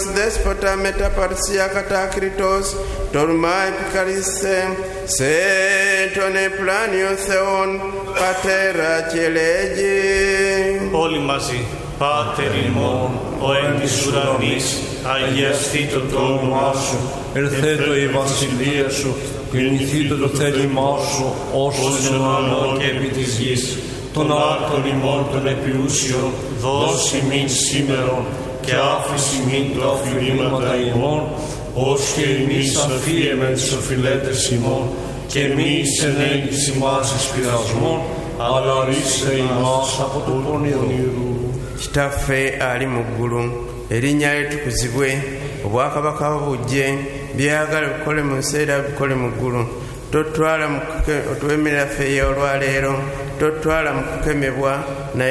Christos despota metaparsia katakritos torma epicalise se tone planio theon patera celegi. Όλοι μαζί, Πάτερ ημών, ο εν της ουρανής, αγιαστήτω το όνομά σου, ερθέτω η βασιλεία σου, γεννηθήτω το θέλημά σου, όσον εν ουρανό και επί της γης. Των άρκων ημών των επιούσιων, δώσει ημίν σήμερον, και άφηση ημίν τα οφειλήματα ημών, ως και εμείς αφίεμεν τις οφειλέτες ημών, και εμείς εν έγκυση μας εις πειρασμών, αλλά ρίσε ημάς από το πονηρού. Kitaffe ali mu ggulu, erinnya lye litukuzibwe, obwakabaka bwo bujje, byagala bikole mu nsi era bikole mu ggulu. Totwala mu otwemerera ffe olwaleero, totwala mu kukemebwa